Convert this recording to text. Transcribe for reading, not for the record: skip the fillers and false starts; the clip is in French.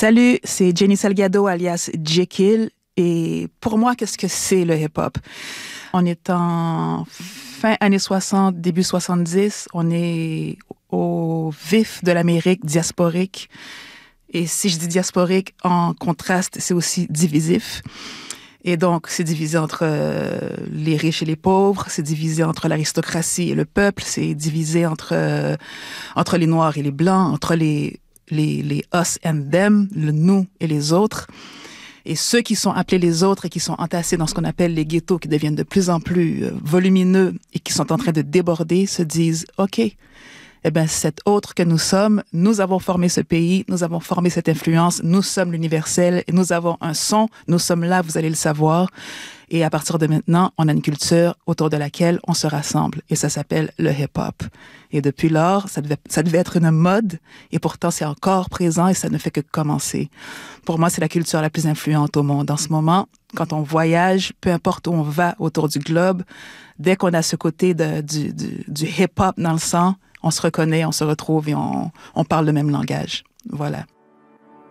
Salut, c'est Jenny Salgado alias Jekyll. Et pour moi, qu'est-ce que c'est le hip-hop? On est en fin années 60, début 70. On est au vif de l'Amérique diasporique. Et si je dis diasporique, en contraste, c'est aussi divisif. Et donc, c'est divisé entre les riches et les pauvres, c'est divisé entre l'aristocratie et le peuple, c'est divisé entre les Noirs et les Blancs, entre les us and them, le nous et les autres. Et ceux qui sont appelés les autres et qui sont entassés dans ce qu'on appelle les ghettos, qui deviennent de plus en plus volumineux et qui sont en train de déborder, se disent « OK, eh bien, cet autre que nous sommes, nous avons formé ce pays, nous avons formé cette influence, nous sommes l'universel, et nous avons un son, nous sommes là, vous allez le savoir. Et à partir de maintenant, on a une culture autour de laquelle on se rassemble. Et ça s'appelle le hip-hop. Et depuis lors, ça devait être une mode, et pourtant c'est encore présent et ça ne fait que commencer. Pour moi, c'est la culture la plus influente au monde. En ce moment, quand on voyage, peu importe où on va autour du globe, dès qu'on a ce côté du hip-hop dans le sang, on se reconnaît, on se retrouve et on parle le même langage. Voilà.